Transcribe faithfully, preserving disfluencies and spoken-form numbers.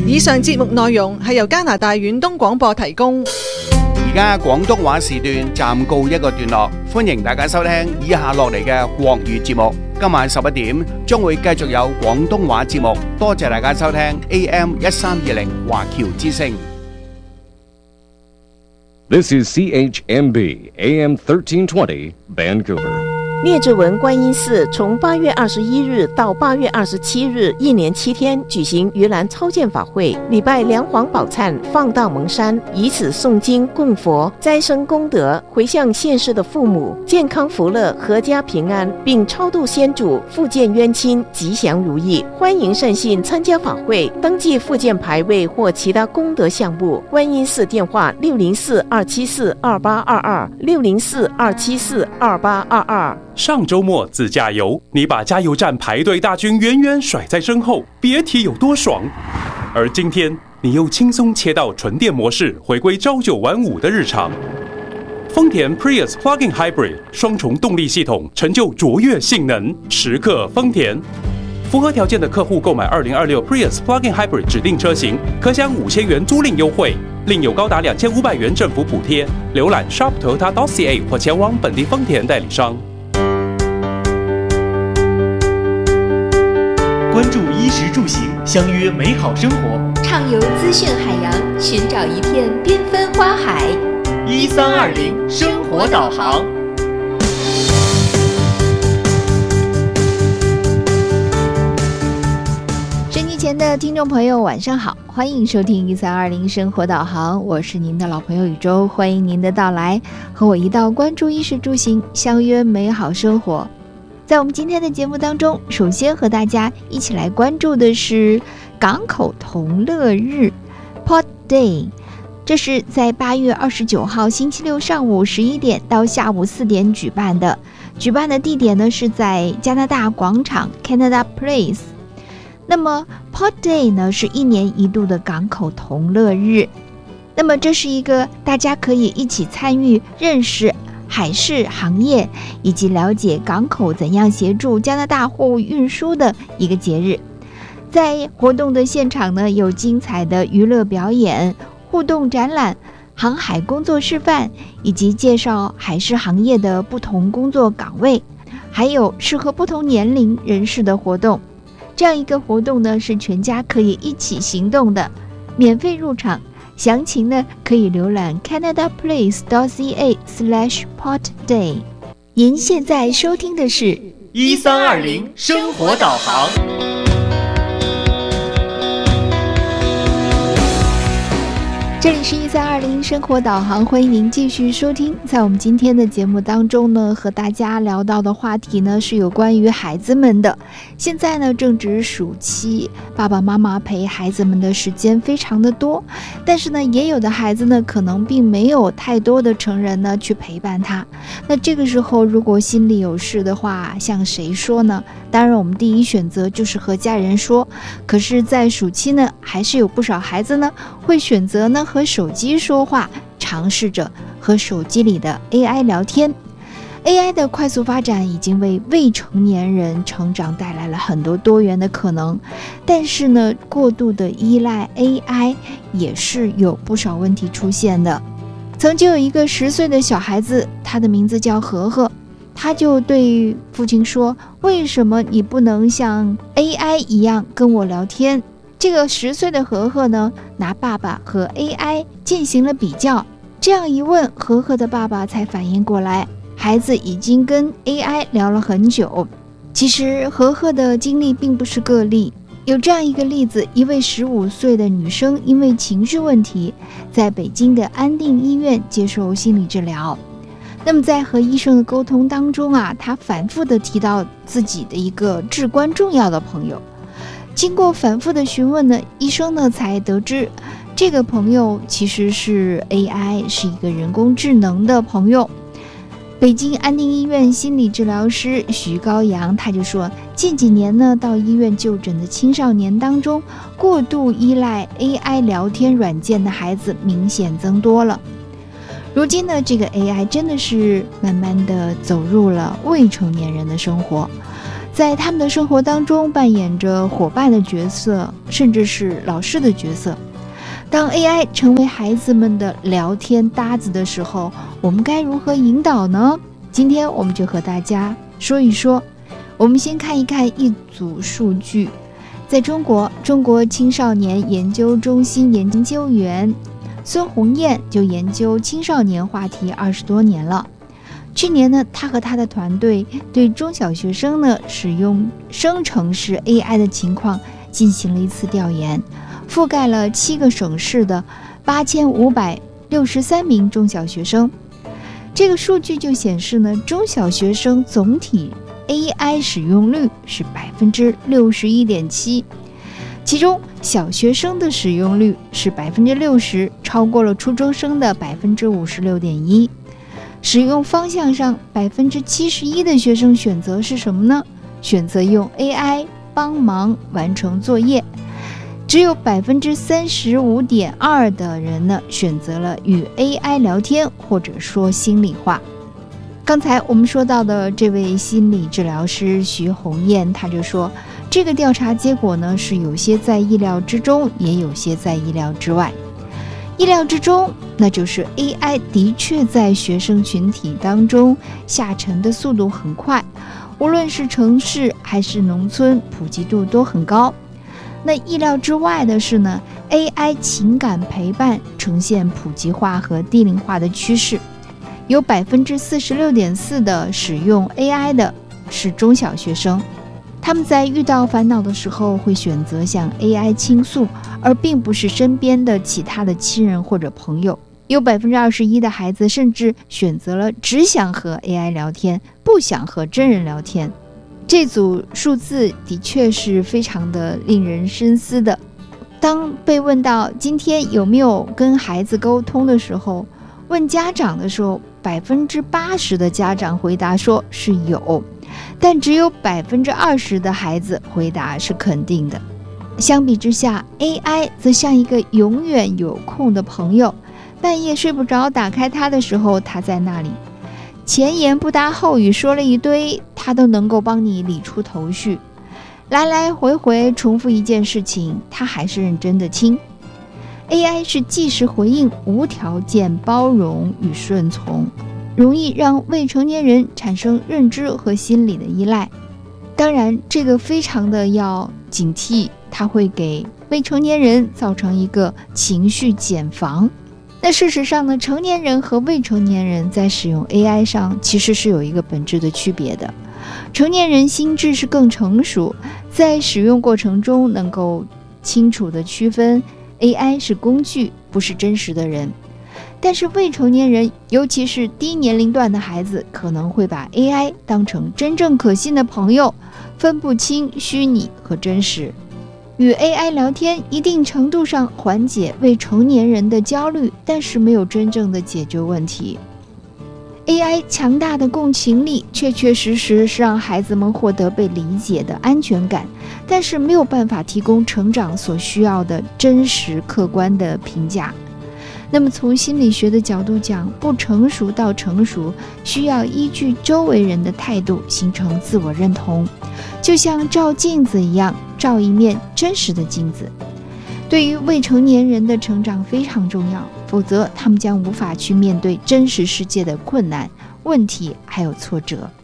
以上節目內容係由加拿大遠東廣播提供。 而家廣東話時段暫告一個段落，歡迎大家收聽以下落嚟嘅國語節目。今晚十一點將會繼續有廣東話節目，多謝大家收聽 A M 一三二零華僑之聲。 This is C H M B A M thirteen twenty Vancouver。 列治文观音寺从八月二十一日到八月二十七日，一连七天举行盂兰超荐法会，礼拜梁皇宝忏，放道蒙山，以此诵经供佛，斋生功德，回向现世的父母健康福乐、阖家平安，并超度先祖，复健冤亲，吉祥如意。欢迎善信参加法会，登记复健牌位或其他功德项目。观音寺电话六零四二七四二八二二六零四二七四二八二二。 上周末自驾游，你把加油站排队大军远远甩在身后，别提有多爽。而今天你又轻松切到纯电模式，回归朝九晚五的日常。丰田 Prius Plug-in Hybrid 双重动力系统，成就卓越性能，时刻丰田。符合条件的客户购买二零二六 Prius Plug-in Hybrid 指定车型，可享五千元租赁优惠，另有高达两千五百元政府补贴。浏览 shop toyota dot c a 或前往本地丰田代理商。 关注衣食住行，相约美好生活。 畅游资讯海洋，寻找一片缤纷花海。 一三二零生活导航。 收音前的听众朋友，晚上好，欢迎收听一三二零生活导航，我是您的老朋友宇宙，欢迎您的到来，和我一道关注衣食住行，相约美好生活。在我们今天的节目当中，首先和大家一起来关注的是港口同乐日 Port Day， 这是在八月二十九号星期六上午十一点到下午四点举办的，举办的地点呢是在加拿大广场 Canada Place。 那么 Port Day 呢是一年一度的港口同乐日，那么这是一个大家可以一起参与认识海事行业以及了解港口怎样协助加拿大货物运输的一个节日。在活动的现场呢，有精彩的娱乐表演、互动展览、航海工作示范，以及介绍海事行业的不同工作岗位，还有适合不同年龄人士的活动。这样一个活动呢，是全家可以一起行动的，免费入场。详情呢，可以浏览 canada place dot c a slash port day。 您现在收听的是一三二零生活导航。 这里是一三二零生活导航，欢迎您继续收听。在我们今天的节目当中呢，和大家聊到的话题呢是有关于孩子们的。现在呢正值暑期，爸爸妈妈陪孩子们的时间非常的多，但是呢也有的孩子呢可能并没有太多的成人呢去陪伴他。那这个时候如果心里有事的话，向谁说呢？当然我们第一选择就是和家人说，可是在暑期呢还是有不少孩子呢会选择呢和手机说话，尝试着和手机里的 A I 聊天。 A I 的快速发展已经为未成年人成长带来了很多多元的可能，但是呢过度的依赖 A I 也是有不少问题出现的。曾经有一个十岁的小孩子，他的名字叫和和，他就对父亲说，为什么你不能像 A I 一样跟我聊天？这个十岁的和和呢，拿爸爸和 A I 进行了比较，这样一问，和和的爸爸才反应过来，孩子已经跟 A I 聊了很久。其实和和的经历并不是个例，有这样一个例子，一位十五岁的女生因为情绪问题，在北京的安定医院接受心理治疗。那么在和医生的沟通当中啊，她反复的提到自己的一个至关重要的朋友。经过反复的询问呢，医生呢才得知，这个朋友其实是 A I， 是一个人工智能的朋友。北京安定医院心理治疗师徐高阳他就说，近几年呢，到医院就诊的青少年当中，过度依赖 A I 聊天软件的孩子明显增多了。如今呢，这个 A I 真的是慢慢的走入了未成年人的生活。 在他们的生活当中扮演着伙伴的角色，甚至是老师的角色。当 A I 成为孩子们的聊天搭子的时候，我们该如何引导呢？今天我们就和大家说一说。我们先看一看一组数据。在中国，中国青少年研究中心研究员孙红艳就研究青少年话题二十多年了。去年呢，他和他的团队对中小学生呢使用生成式 A I 的情况进行了一次调研，覆盖了七个省市的八千五百六十三名中小学生。这个数据就显示呢，中小学生总体 A I 使用率是百分之六十一点七，其中小学生的使用率是百分之六十，超过了初中生的百分之五十六点一。使用方向上，百分之七十一的学生选择是什么呢？选择用 A I 帮忙完成作业。只有百分之三十五点二的人呢选择了与 A I 聊天或者说心里话。刚才我们说到的这位心理治疗师徐红艳，他就说，这个调查结果呢是有些在意料之中，也有些在意料之外。意料之中，那就是 A I 的确在学生群体当中下沉的速度很快，无论是城市还是农村，普及度都很高。那意料之外的是呢 ，A I 情感陪伴呈现普及化和低龄化的趋势。有百分之四十六点四的使用 A I 的是中小学生，他们在遇到烦恼的时候会选择向 A I 倾诉，而并不是身边的其他的亲人或者朋友。有百分之二十一的孩子甚至选择了只想和 A I 聊天，不想和真人聊天。这组数字的确是非常的令人深思的。当被问到今天有没有跟孩子沟通的时候，问家长的时候，百分之八十的家长回答说是有，但只有百分之二十的孩子回答是肯定的。相比之下 ，A I 则像一个永远有空的朋友，半夜睡不着，打开它的时候，它在那里，前言不搭后语说了一堆，它都能够帮你理出头绪。来来回回重复一件事情，它还是认真的听。A I 是即时回应，无条件包容与顺从，容易让未成年人产生认知和心理的依赖。当然，这个非常的要警惕，它会给未成年人造成一个情绪茧房。那事实上呢，成年人和未成年人在使用 A I 上其实是有一个本质的区别的。成年人心智是更成熟，在使用过程中能够清楚地区分A I 是工具，不是真实的人。但是未成年人，尤其是低年龄段的孩子，可能会把 A I 当成真正可信的朋友，分不清虚拟和真实。与 A I 聊天，一定程度上缓解未成年人的焦虑，但是没有真正的解决问题。A I 强大的共情力确确实实是让孩子们获得被理解的安全感，但是没有办法提供成长所需要的真实客观的评价。那么从心理学的角度讲，不成熟到成熟需要依据周围人的态度形成自我认同，就像照镜子一样，照一面真实的镜子。对于未成年人的成长非常重要，否则他们将无法去面对真实世界的困难、问题还有挫折。